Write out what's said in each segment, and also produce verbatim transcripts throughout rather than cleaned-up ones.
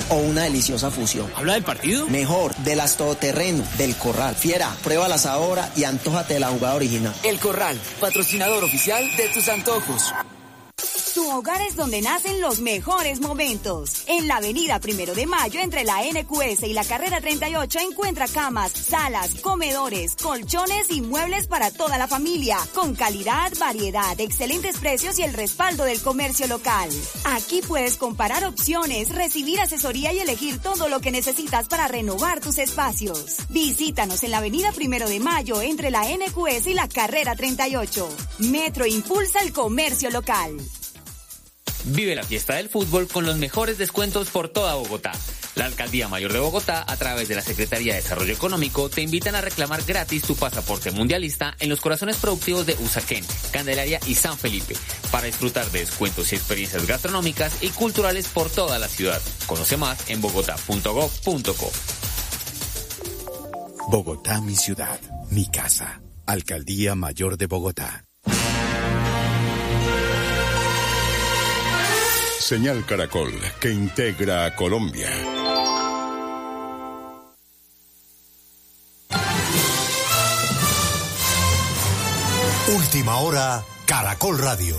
o una deliciosa fusión. ¿Habla del partido? Mejor, de las todoterreno, del Corral. Fiera, pruébalas ahora y antójate de la jugada original. El Corral, patrocinador oficial de tus antojos. Tu hogar es donde nacen los mejores momentos. En la avenida Primero de Mayo, entre la N Q S y la carrera treinta y ocho, encuentra camas, salas, comedores, colchones y muebles para toda la familia. Con calidad, variedad, excelentes precios y el respaldo del comercio local. Aquí puedes comparar opciones, recibir asesoría y elegir todo lo que necesitas para renovar tus espacios. Visítanos en la avenida Primero de Mayo, entre la N Q S y la carrera treinta y ocho. Metro impulsa el comercio local. Vive la fiesta del fútbol con los mejores descuentos por toda Bogotá. La Alcaldía Mayor de Bogotá, a través de la Secretaría de Desarrollo Económico, te invitan a reclamar gratis tu pasaporte mundialista en los corazones productivos de Usaquén, Candelaria y San Felipe, para disfrutar de descuentos y experiencias gastronómicas y culturales por toda la ciudad. Conoce más en bogotá punto gob punto co. Bogotá, mi ciudad, mi casa. Alcaldía Mayor de Bogotá. Señal Caracol, que integra a Colombia. Última hora, Caracol Radio.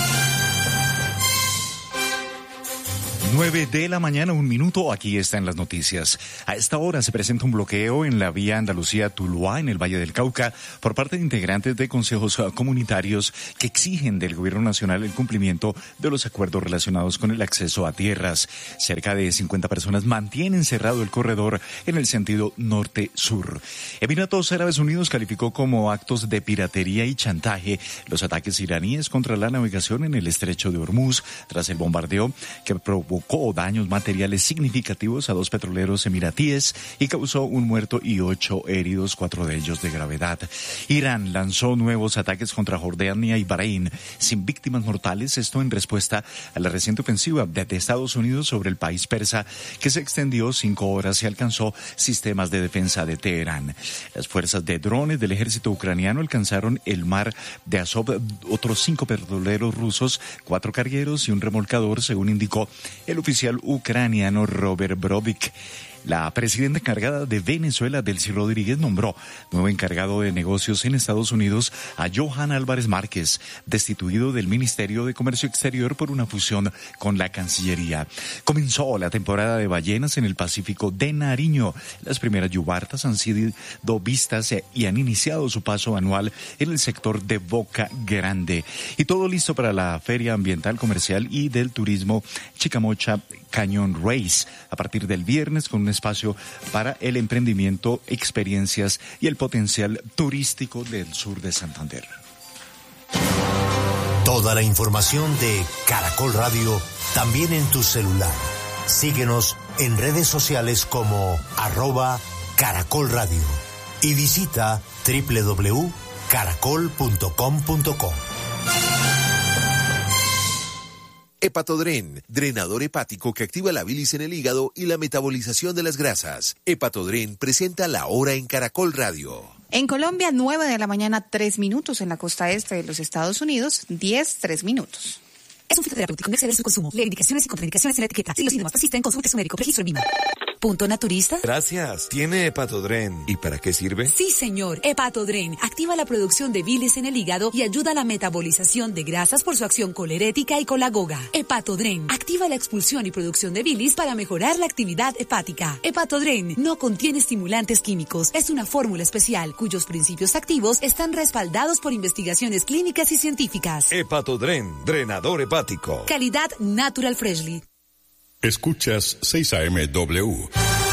nueve de la mañana, un minuto, aquí están las noticias. A esta hora se presenta un bloqueo en la vía Andalucía-Tuluá, en el Valle del Cauca, por parte de integrantes de consejos comunitarios que exigen del Gobierno Nacional el cumplimiento de los acuerdos relacionados con el acceso a tierras. Cerca de cincuenta personas mantienen cerrado el corredor en el sentido norte-sur. Emiratos Árabes Unidos calificó como actos de piratería y chantaje los ataques iraníes contra la navegación en el estrecho de Hormuz, tras el bombardeo que provocó daños materiales significativos a dos petroleros emiratíes y causó un muerto y ocho heridos, cuatro de ellos de gravedad. Irán lanzó nuevos ataques contra Jordania y Bahrein, sin víctimas mortales, esto en respuesta a la reciente ofensiva de Estados Unidos sobre el país persa, que se extendió cinco horas y alcanzó sistemas de defensa de Teherán. Las fuerzas de drones del ejército ucraniano alcanzaron el mar de Azov, otros cinco petroleros rusos, cuatro cargueros y un remolcador, según indicó el oficial ucraniano Robert Brovik. La presidenta encargada de Venezuela, Delcy Rodríguez, nombró nuevo encargado de negocios en Estados Unidos a Johan Álvarez Márquez, destituido del Ministerio de Comercio Exterior por una fusión con la Cancillería. Comenzó la temporada de ballenas en el Pacífico de Nariño. Las primeras yubartas han sido vistas y han iniciado su paso anual en el sector de Boca Grande. Y todo listo para la Feria Ambiental, Comercial y del Turismo Chicamocha Canyon Race, a partir del viernes, con un espacio para el emprendimiento, experiencias y el potencial turístico del sur de Santander. Toda la información de Caracol Radio también en tu celular. Síguenos en redes sociales como arroba Caracol Radio y visita doble u doble u doble u punto caracol punto com punto co. Hepatodren, drenador hepático que activa la bilis en el hígado y la metabolización de las grasas. Hepatodren presenta La Hora en Caracol Radio. En Colombia, nueve de la mañana, tres minutos. En la costa este de los Estados Unidos, diez, tres minutos. Es un fitoterapéutico, no exceder en su consumo. Lee indicaciones y contraindicaciones en la etiqueta. Si los síntomas persisten, consulte a su médico. Registro en Vima. ¿Punto naturista? Gracias. ¿Tiene Hepatodren? ¿Y para qué sirve? Sí, señor. Hepatodren activa la producción de bilis en el hígado y ayuda a la metabolización de grasas por su acción colerética y colagoga. Hepatodren activa la expulsión y producción de bilis para mejorar la actividad hepática. Hepatodren no contiene estimulantes químicos. Es una fórmula especial cuyos principios activos están respaldados por investigaciones clínicas y científicas. Hepatodren, drenador hepático. Calidad Natural Freshly. Escuchas seis A M W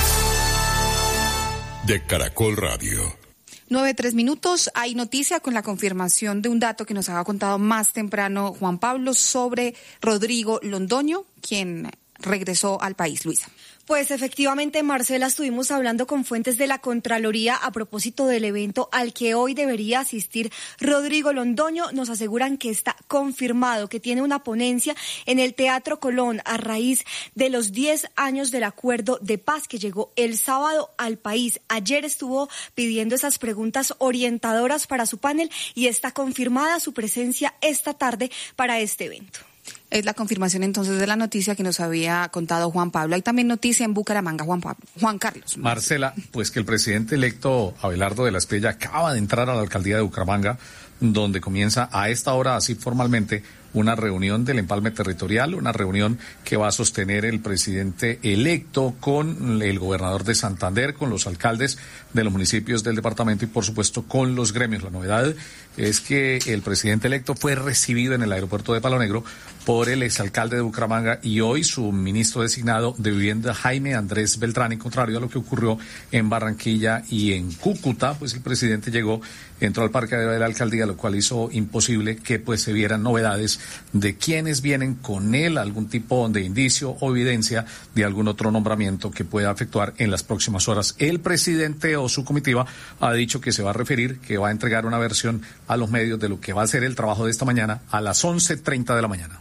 de Caracol Radio. Nueve, tres minutos. Hay noticia con la confirmación de un dato que nos había contado más temprano Juan Pablo sobre Rodrigo Londoño, quien regresó al país. Luisa. Pues efectivamente, Marcela, estuvimos hablando con fuentes de la Contraloría a propósito del evento al que hoy debería asistir Rodrigo Londoño. Nos aseguran que está confirmado, que tiene una ponencia en el Teatro Colón a raíz de los diez años del acuerdo de paz que llegó el sábado al país. Ayer estuvo pidiendo esas preguntas orientadoras para su panel y está confirmada su presencia esta tarde para este evento. Es la confirmación entonces de la noticia que nos había contado Juan Pablo. Hay también noticia en Bucaramanga, Juan Pablo, Juan Carlos. Marcela, pues que el presidente electo Abelardo de la Espriella acaba de entrar a la alcaldía de Bucaramanga, donde comienza a esta hora, así formalmente, una reunión del empalme territorial, una reunión que va a sostener el presidente electo con el gobernador de Santander, con los alcaldes de los municipios del departamento y, por supuesto, con los gremios. La novedad es que el presidente electo fue recibido en el aeropuerto de Palo Negro por el exalcalde de Bucaramanga y hoy su ministro designado de Vivienda, Jaime Andrés Beltrán, y contrario a lo que ocurrió en Barranquilla y en Cúcuta, pues el presidente llegó, entró al parque de la alcaldía, lo cual hizo imposible que pues se vieran novedades de quienes vienen con él, algún tipo de indicio o evidencia de algún otro nombramiento que pueda efectuar en las próximas horas. El presidente o su comitiva ha dicho que se va a referir, que va a entregar una versión a los medios de lo que va a ser el trabajo de esta mañana a las once treinta de la mañana.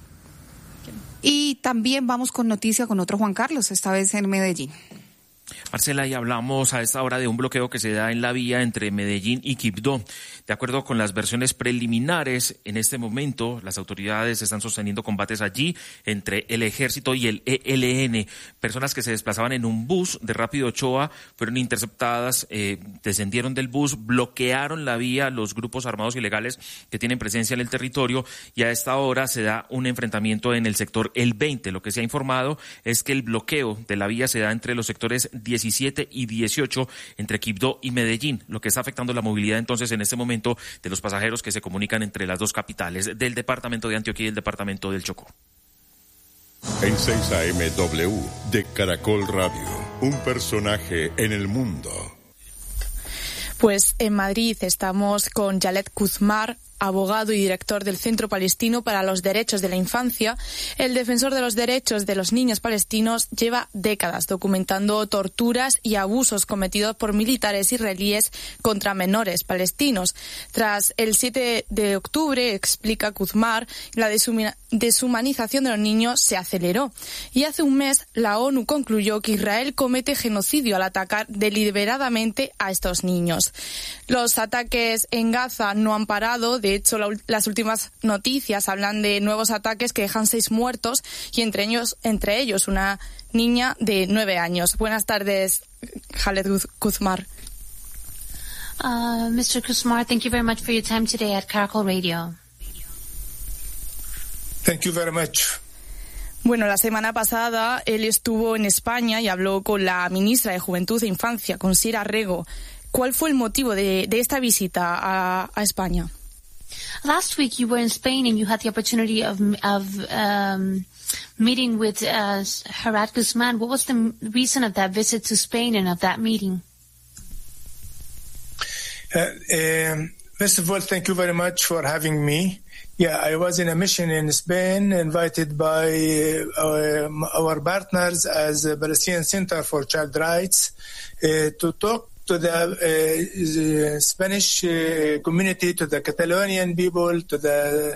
Y también vamos con noticia con otro Juan Carlos, esta vez en Medellín. Marcela, y hablamos a esta hora de un bloqueo que se da en la vía entre Medellín y Quibdó. De acuerdo con las versiones preliminares, en este momento las autoridades están sosteniendo combates allí entre el ejército y el E L N. Personas que se desplazaban en un bus de Rápido Ochoa fueron interceptadas, eh, descendieron del bus, bloquearon la vía los grupos armados ilegales que tienen presencia en el territorio, y a esta hora se da un enfrentamiento en el sector El veinte. Lo que se ha informado es que el bloqueo de la vía se da entre los sectores diecisiete y dieciocho, entre Quibdó y Medellín, lo que está afectando la movilidad entonces en este momento de los pasajeros que se comunican entre las dos capitales del departamento de Antioquia y el departamento del Chocó. En seis A M W de Caracol Radio, un personaje en el mundo. Pues en Madrid estamos con Yalet Kuzmar, abogado y director del Centro Palestino para los Derechos de la Infancia. El defensor de los derechos de los niños palestinos lleva décadas documentando torturas y abusos cometidos por militares israelíes contra menores palestinos. Tras el siete de octubre, explica Kuzmar, la deshumanización de los niños se aceleró. Y hace un mes la ONU concluyó que Israel comete genocidio al atacar deliberadamente a estos niños. Los ataques en Gaza no han parado. De hecho, la, las últimas noticias hablan de nuevos ataques que dejan seis muertos y entre ellos, entre ellos una niña de nueve años. Buenas tardes, Yalet Kuzmar. Uh, mister Kuzmar, thank you very much for your time today at Caracol Radio. Thank you very much. Bueno, la semana pasada él estuvo en España y habló con la ministra de Juventud e Infancia, con Sira Rego. ¿Cuál fue el motivo de, de esta visita a, a España? Last week you were in Spain and you had the opportunity of of um, meeting with uh, Yalet Kuzmar. What was the reason of that visit to Spain and of that meeting? Uh, um, first of all, thank you very much for having me. Yeah, I was in a mission in Spain, invited by uh, our, our partners as a Palestinian Center for Child Rights uh, to talk to the uh, Spanish uh, community, to the Catalonian people, to the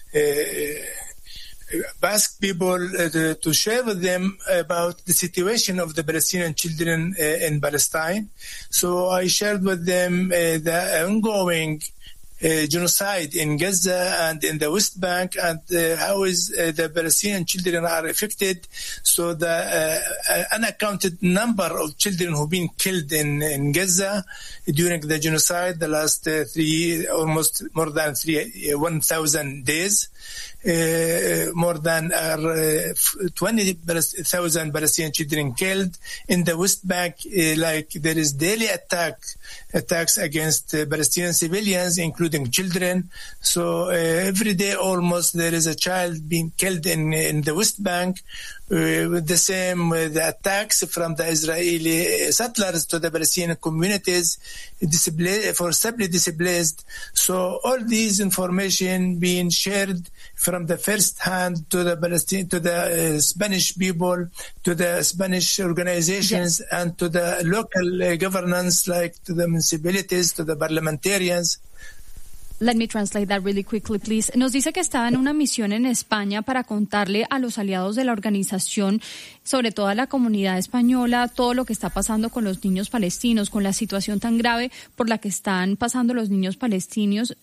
uh, Basque people, uh, to, to share with them about the situation of the Palestinian children uh, in Palestine. So I shared with them uh, the ongoing Uh, genocide in Gaza and in the West Bank, and uh, how is uh, the Palestinian children are affected. So the uh, unaccounted number of children who've been killed in, in Gaza during the genocide, the last uh, three, almost more than three, uh, one thousand days. Uh, more than uh, twenty thousand Palestinian children killed in the West Bank. Uh, like there is daily attack, attacks against uh, Palestinian civilians, including children. So uh, every day almost there is a child being killed in in the West Bank. Uh, with the same uh, the attacks from the Israeli settlers to the Palestinian communities, displaced, forcibly displaced. So all these information being shared from the first hand to the Palestinian, to the uh, Spanish people, to the Spanish organizations, yes, and to the local uh, governance, like to the municipalities, to the parliamentarians. Let me translate that really quickly, please. Nos dice que estaba en una misión en España para contarle a los aliados de la organización, sobre todo a la comunidad española, todo lo que está pasando con los niños palestinos, con la situación tan grave por la que están pasando los niños palestinos,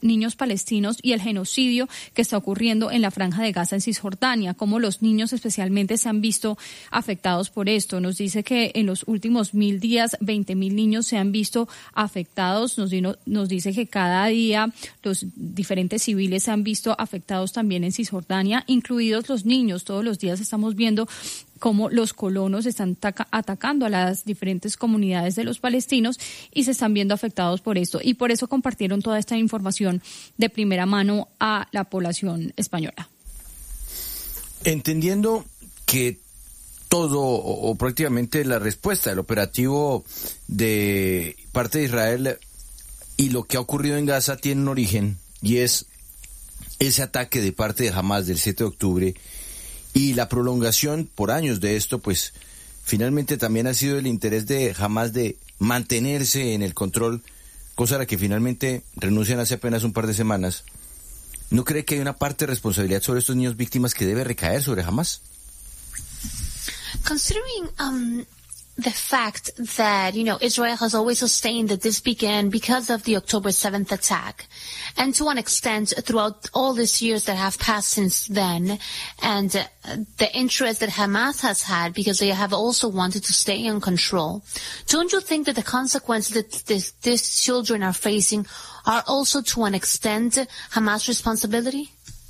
niños palestinos y el genocidio que está ocurriendo en la Franja de Gaza en Cisjordania, cómo los niños especialmente se han visto afectados por esto. Nos dice que en los últimos mil días, veinte mil niños se han visto afectados. Nos, nos dice que cada día los diferentes civiles se han visto afectados también en Cisjordania, incluidos los niños. Todos los días estamos viendo cómo los colonos están taca- atacando a las diferentes comunidades de los palestinos y se están viendo afectados por esto. Y por eso compartieron toda esta información de primera mano a la población española. Entendiendo que todo o, o prácticamente la respuesta del operativo de parte de Israel y lo que ha ocurrido en Gaza tiene un origen, y es ese ataque de parte de Hamás del siete de octubre, y la prolongación por años de esto, pues finalmente también ha sido el interés de Hamás de mantenerse en el control, cosa a la que finalmente renuncian hace apenas un par de semanas. ¿No cree que hay una parte de responsabilidad sobre estos niños víctimas que debe recaer sobre Hamás? Considering um, the fact that, you know, Israel has always sustained that this began because of the October seventh attack, and to an extent throughout all these years that have passed since then, and uh, the interest that Hamas has had because they have also wanted to stay in control, don't you think that the consequences that this, these children are facing are also to an extent Hamas' responsibility?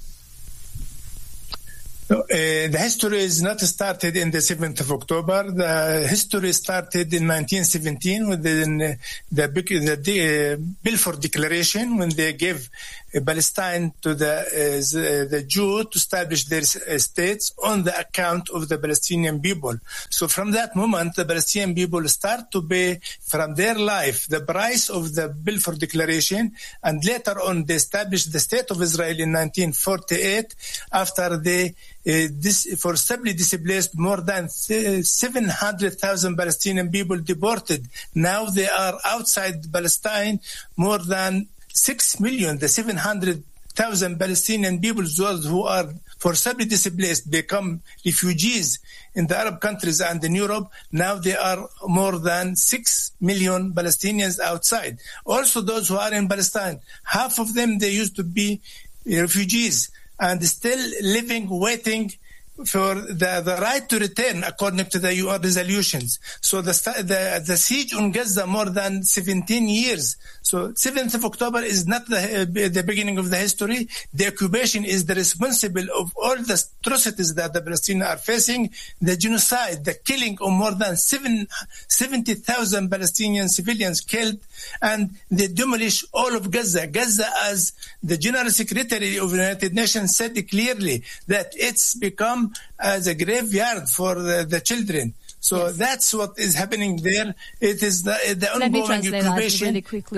No, uh, the history is not started in the seventh of October. The history started in nineteen seventeen with the, the, the, the uh, Balfour Declaration, when they gave uh, Palestine to the, uh, the Jews to establish their uh, states on the account of the Palestinian people. So from that moment, the Palestinian people start to pay from their life the price of the Balfour Declaration, and later on they established the state of Israel in nineteen forty-eight after they Uh, this forcibly displaced more than seven hundred thousand Palestinian people deported. Now they are outside Palestine, more than six million. The seven hundred thousand Palestinian people, those who are forcibly displaced, become refugees in the Arab countries and in Europe. Now they are more than six million Palestinians outside. Also those who are in Palestine, half of them, they used to be refugees and still living, waiting for the, the right to return according to the U N resolutions. So the, the, the siege on Gaza more than seventeen years. So seventh of October is not the, uh, the beginning of the history. The occupation is the responsible of all the atrocities that the Palestinians are facing, the genocide, the killing of more than seven, seventy thousand Palestinian civilians killed, and they demolish all of Gaza. Gaza, as the General Secretary of the United Nations said clearly, that it's become as a graveyard for the, the children. So yes. That's what is happening there. It is the, the ongoing occupation. Really quickly,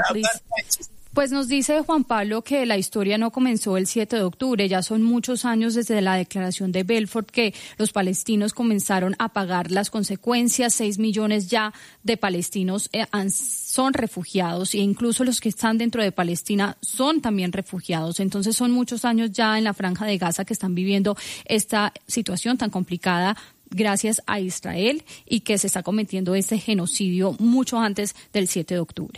Pues nos dice Juan Pablo que la historia no comenzó el siete de octubre, ya son muchos años desde la declaración de Balfour que los palestinos comenzaron a pagar las consecuencias. Seis millones ya de palestinos eh, han, son refugiados e incluso los que están dentro de Palestina son también refugiados. Entonces son muchos años ya en la Franja de Gaza que están viviendo esta situación tan complicada gracias a Israel y que se está cometiendo este genocidio mucho antes del siete de octubre.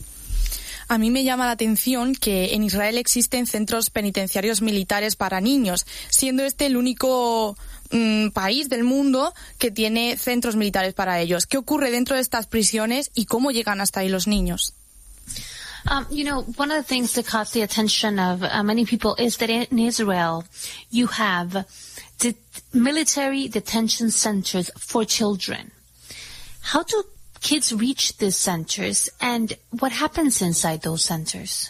A mí me llama la atención que en Israel existen centros penitenciarios militares para niños, siendo este el único mm, país del mundo que tiene centros militares para ellos. ¿Qué ocurre dentro de estas prisiones y cómo llegan hasta ahí los niños? Um, you know, one of the things that caught the attention of uh, many people is that in Israel you have the military detention centers for children. How do kids reach these centers, and what happens inside those centers?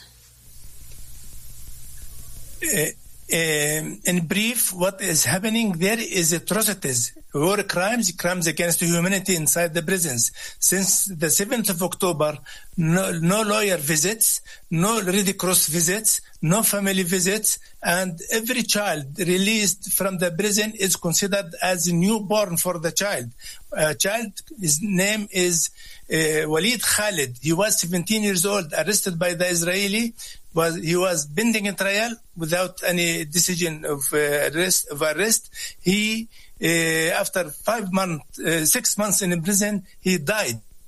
Uh, uh, in brief, what is happening there is atrocities, war crimes, crimes against humanity inside the prisons. Since the seventh of October, no, no lawyer visits, no Red Cross visits, no family visits, and every child released from the prison is considered as a newborn for the child. A child, his name is uh, Walid Khalid. He was seventeen years old, arrested by the Israeli. Was he was pending a trial without any decision of uh, arrest. Of arrest. He, uh, after five months, uh, six months in prison, he died.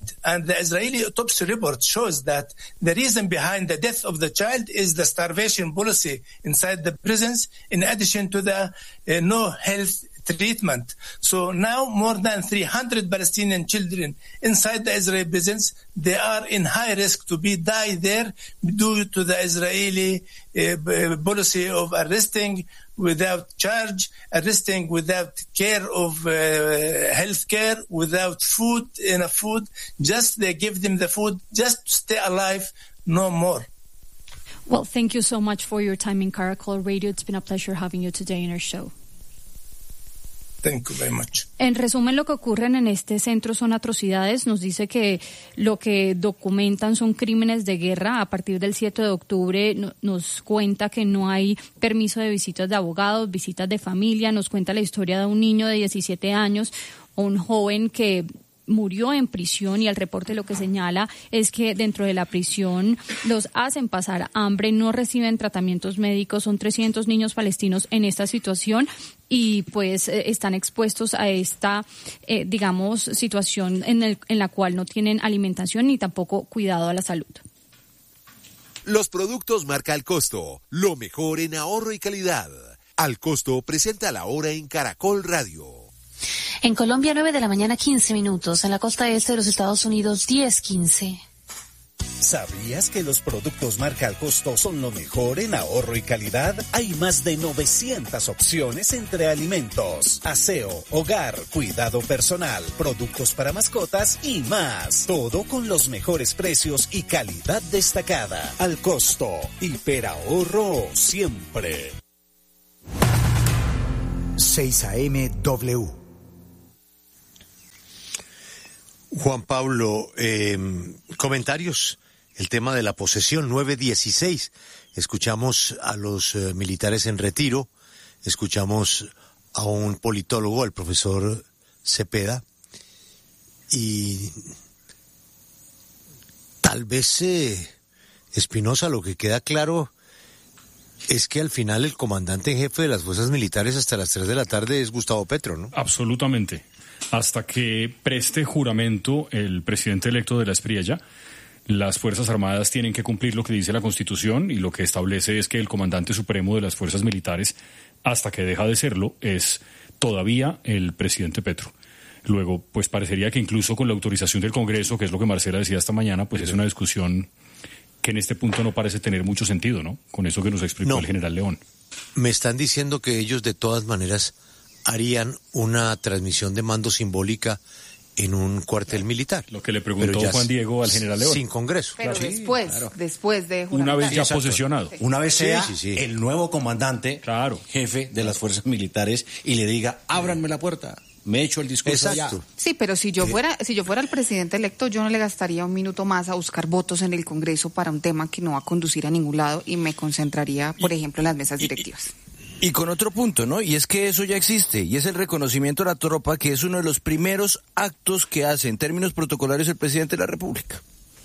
And the Israeli autopsy report shows that the reason behind the death of the child is the starvation policy inside the prisons, in addition to the uh, no health treatment. So now more than three hundred Palestinian children inside the Israeli prisons, they are in high risk to be die there due to the Israeli uh, policy of arresting without charge, arresting without care of uh, health care, without food, enough food. Just they give them the food just to stay alive, no more. Well, thank you so much for your time in Caracol Radio. It's been a pleasure having you today in our show. Thank you very much. En resumen, lo que ocurren en este centro son atrocidades. Nos dice que lo que documentan son crímenes de guerra. A partir del siete de octubre no, nos cuenta que no hay permiso de visitas de abogados, visitas de familia. Nos cuenta la historia de un niño de diecisiete años, un joven que murió en prisión, y el reporte lo que señala es que dentro de la prisión los hacen pasar hambre, no reciben tratamientos médicos. Son trescientos niños palestinos en esta situación y pues eh, están expuestos a esta, eh, digamos, situación en, el, en la cual no tienen alimentación ni tampoco cuidado a la salud. Los productos marca Al Costo, lo mejor en ahorro y calidad. Al Costo presenta la hora en Caracol Radio. En Colombia, nueve de la mañana, quince minutos. En la costa este de los Estados Unidos, diez quince. ¿Sabías que los productos marca Al Costo son lo mejor en ahorro y calidad? Hay más de novecientas opciones entre alimentos, aseo, hogar, cuidado personal, productos para mascotas y más. Todo con los mejores precios y calidad destacada. Al Costo, hiperahorro siempre. seis A M W. Juan Pablo, eh, comentarios, el tema de la posesión, nueve dieciséis. Escuchamos a los eh, militares en retiro, escuchamos a un politólogo, al profesor Cepeda, y tal vez, eh, Espinosa, lo que queda claro es que al final el comandante en jefe de las fuerzas militares hasta las tres de la tarde es Gustavo Petro, ¿no? Absolutamente. Hasta que preste juramento el presidente electo de la Espriella, las Fuerzas Armadas tienen que cumplir lo que dice la Constitución, y lo que establece es que el comandante supremo de las Fuerzas Militares, hasta que deja de serlo, es todavía el presidente Petro. Luego, pues parecería que incluso con la autorización del Congreso, que es lo que Marcela decía esta mañana, pues es una discusión que en este punto no parece tener mucho sentido, ¿no? Con eso que nos explicó no. el general León. Me están diciendo que ellos de todas maneras harían una transmisión de mando simbólica en un cuartel militar. Lo que le preguntó Juan Diego al general León. Sin Congreso. Pero claro. después, sí, claro. después de juramentar. Una vez ya posesionado. Una vez sea sí, sí, sí. el nuevo comandante, claro. jefe de las fuerzas militares, y le diga, ábranme la puerta, me echo el discurso allá. Sí, pero si yo fuera, si yo fuera el presidente electo, yo no le gastaría un minuto más a buscar votos en el Congreso para un tema que no va a conducir a ningún lado, y me concentraría, por ejemplo, en las mesas directivas. Y con otro punto, ¿no? Y es que eso ya existe, y es el reconocimiento a la tropa, que es uno de los primeros actos que hace en términos protocolarios el presidente de la República.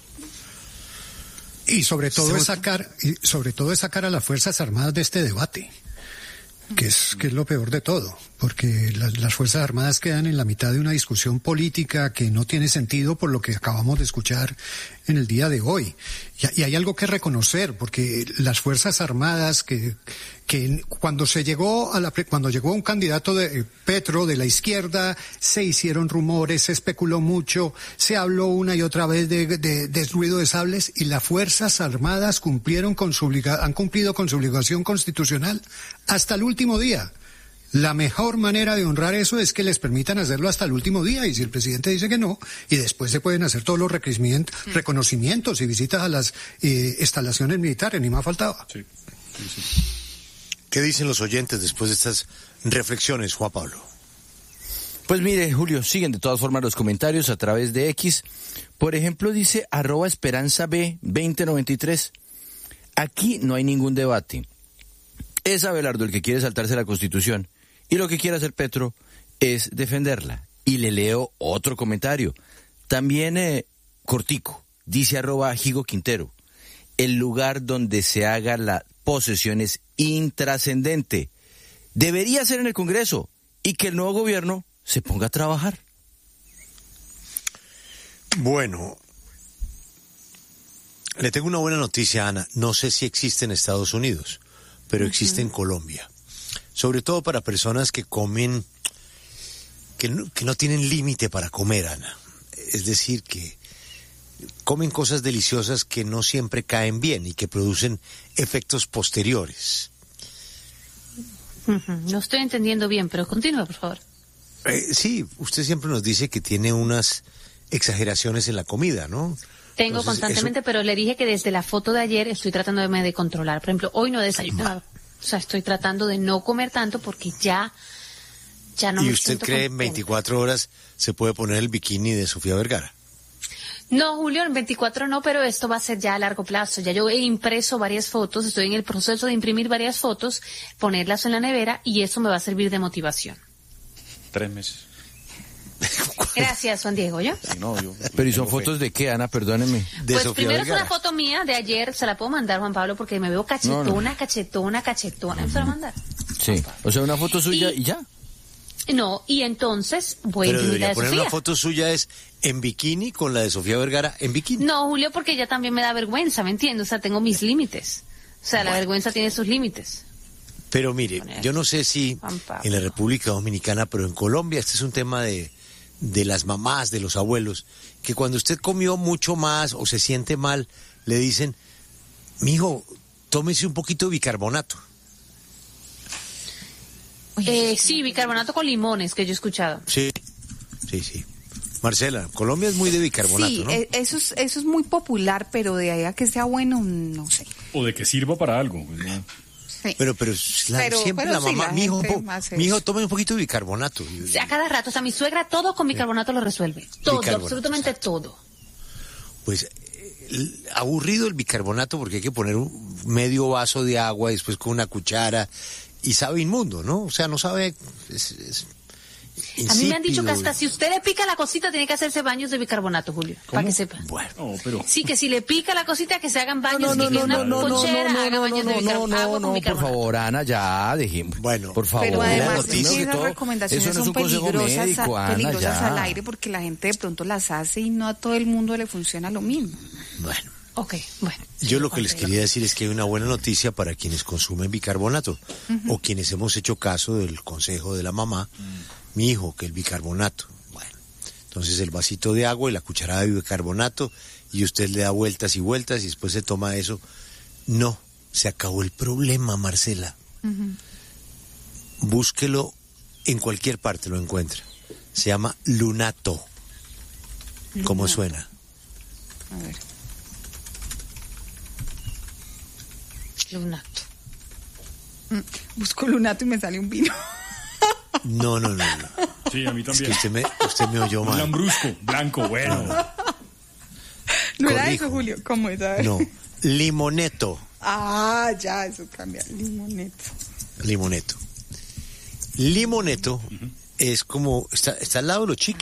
Y sobre todo es sacar, y sobre todo es sacar a las Fuerzas Armadas de este debate, que es, que es lo peor de todo, porque las, las Fuerzas Armadas quedan en la mitad de una discusión política que no tiene sentido por lo que acabamos de escuchar en el día de hoy. Y, y hay algo que reconocer, porque las Fuerzas Armadas que, que cuando se llegó a la, cuando llegó un candidato de Petro de la izquierda, se hicieron rumores, se especuló mucho, se habló una y otra vez de, de, de ruido de sables, y las Fuerzas Armadas cumplieron con su obliga, han cumplido con su obligación constitucional hasta el último día. La mejor manera de honrar eso es que les permitan hacerlo hasta el último día, y si el presidente dice que no, y después se pueden hacer todos los reconocimientos, mm. reconocimientos y visitas a las eh, instalaciones militares, ni más faltaba. Sí. Sí, sí. ¿Qué dicen los oyentes después de estas reflexiones, Juan Pablo? Pues mire, Julio, siguen de todas formas los comentarios a través de X. Por ejemplo, dice arroba esperanza b veinte noventa y tres. Aquí no hay ningún debate. Es Abelardo el que quiere saltarse la Constitución, y lo que quiere hacer Petro es defenderla. Y le leo otro comentario. También eh, cortico, dice arroba Higo Quintero. El lugar donde se haga la posesión es intrascendente. Debería ser en el Congreso, y que el nuevo gobierno se ponga a trabajar. Bueno, le tengo una buena noticia, Ana. No sé si existe en Estados Unidos, pero existe en Colombia. Sobre todo para personas que comen, que no, que no tienen límite para comer, Ana. Es decir, que comen cosas deliciosas que no siempre caen bien y que producen efectos posteriores. No estoy entendiendo bien, pero continúa, por favor. Eh, sí, usted siempre nos dice que tiene unas exageraciones en la comida, ¿no? Tengo Entonces, constantemente, eso... pero le dije que desde la foto de ayer estoy tratando de, de controlar. Por ejemplo, hoy no he desayunado. O sea, estoy tratando de no comer tanto porque ya, ya no ¿Y me usted siento cree en contenta. veinticuatro horas se puede poner el bikini de Sofía Vergara? No, Julio, en veinticuatro no, pero esto va a ser ya a largo plazo. Ya yo he impreso varias fotos, estoy en el proceso de imprimir varias fotos, ponerlas en la nevera y eso me va a servir de motivación. Tres meses. Gracias, Juan Diego, ¿yo? Sí, no, yo, Pero ¿y son fotos de qué, Ana? Perdóneme. De Pues Sofía primero es Vergara. una foto mía de ayer, se la puedo mandar, Juan Pablo, porque me veo cachetona, No, no. cachetona, cachetona. ¿Me se la mandar? Sí. O sea, una foto suya y, ya. No, y entonces voy a Pero imprimir la debería de poner Sofía. una foto suya es en bikini con la de Sofía Vergara en bikini. No, Julio, porque ya también me da vergüenza, ¿me entiendes? O sea, tengo mis límites. O sea, la vergüenza tiene sus límites. Pero mire, yo no sé si Juan Pablo. en la República Dominicana, pero en Colombia este es un tema de, de las mamás, de los abuelos, que cuando usted comió mucho más o se siente mal, le dicen, mijo, tómese un poquito de bicarbonato. Eh, sí, bicarbonato con limones, que yo he escuchado. Sí, sí, sí. Marcela, Colombia es muy de bicarbonato, Sí, ¿no? eh, eso es, eso es muy popular, pero de ahí a que sea bueno, no sé. O de que sirva para algo. pues, ¿no? Sí. Pero, pero, la- Pero- siempre pero la sí, mamá, la mijo, gente po- más mijo, eso. tome un poquito de bicarbonato. O sea, a cada rato, o sea, mi suegra todo con bicarbonato lo resuelve. Todo, Bicarbonato, absolutamente todo. Pues eh, el- aburrido el bicarbonato porque hay que poner un medio vaso de agua después con una cuchara y sabe inmundo, ¿no? O sea, no sabe... Es, es A mí me han dicho que insípido. hasta si usted le pica la cosita tiene que hacerse baños de bicarbonato, Julio, para que sepa. Bueno, No, pero... Sí, que si le pica la cosita que se hagan baños, No, no, que no, una no, no, no, ponchera no, haga no, baños no, de no, bicarbonato. no, agua con no, por bicarbonato. favor, Ana, ya, dejemos. Bueno, por favor. Pero además la es noticia que que esas todo- recomendaciones eso no es son un consejo peligrosas, médico, a- Ana, peligrosas ya. al aire porque la gente de pronto las hace y no a todo el mundo le funciona lo mismo. bueno. Ok, bueno. Yo lo que les quería decir es que hay una buena noticia para quienes consumen bicarbonato o quienes hemos hecho caso del consejo de la mamá, mi hijo, que el bicarbonato. Bueno, entonces el vasito de agua y la cucharada de bicarbonato y usted le da vueltas y vueltas y después se toma eso. No, se acabó el problema, Marcela. Búsquelo en cualquier parte, lo encuentra. Se llama Lunato. ¿Cómo Lunato. suena? A ver. Lunato. Mm, Busco lunato y me sale un vino. No, no, no, no. Sí, a mí Es también. que usted me, usted me oyó Un mal. lambrusco, blanco, bueno. No era Corrijo. eso, Julio. ¿Cómo es? A ver. No, limoneto. Ah, ya, eso cambia. Limoneto. Limoneto. Limoneto es como, está, está al lado de los chicles.